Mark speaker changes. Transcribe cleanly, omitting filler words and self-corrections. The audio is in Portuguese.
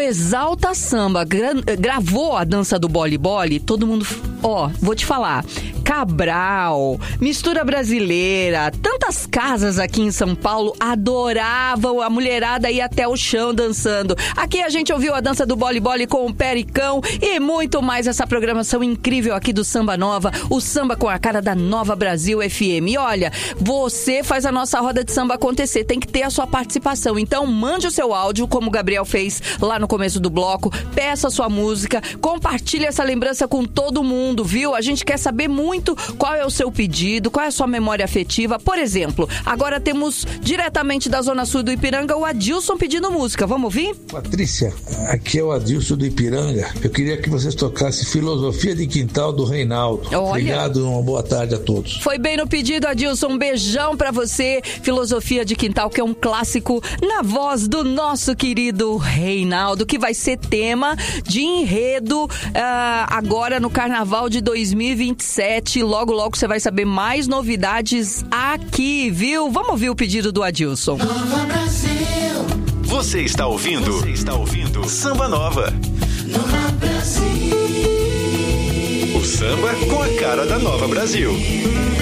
Speaker 1: Exalta Samba gravou a dança do Boli Boli, todo mundo... vou te falar... Cabral, Mistura Brasileira, tantas casas aqui em São Paulo adoravam, a mulherada ia até o chão dançando. Aqui a gente ouviu a dança do Boli Boli com o Pericão e muito mais, essa programação incrível aqui do Samba Nova, o samba com a cara da Nova Brasil FM. E olha, você faz a nossa roda de samba acontecer, tem que ter a sua participação. Então mande o seu áudio, como o Gabriel fez lá no começo do bloco, peça a sua música, compartilhe essa lembrança com todo mundo, viu? A gente quer saber muito qual é o seu pedido, qual é a sua memória afetiva. Por exemplo, agora temos diretamente da Zona Sul do Ipiranga o Adilson pedindo música. Vamos ouvir?
Speaker 2: Patrícia, aqui é o Adilson do Ipiranga. Eu queria que vocês tocassem Filosofia de Quintal do Reinaldo.
Speaker 1: Olha.
Speaker 2: Obrigado, uma boa tarde a todos.
Speaker 1: Foi bem no pedido, Adilson. Um beijão pra você. Filosofia de Quintal, que é um clássico na voz do nosso querido Reinaldo, que vai ser tema de enredo agora no Carnaval de 2027. Logo, logo você vai saber mais novidades aqui, viu? Vamos ouvir o pedido do Adilson.
Speaker 3: Nova Brasil.
Speaker 4: Você está ouvindo? Samba Nova.
Speaker 3: Nova Brasil.
Speaker 4: O samba com a cara da Nova Brasil.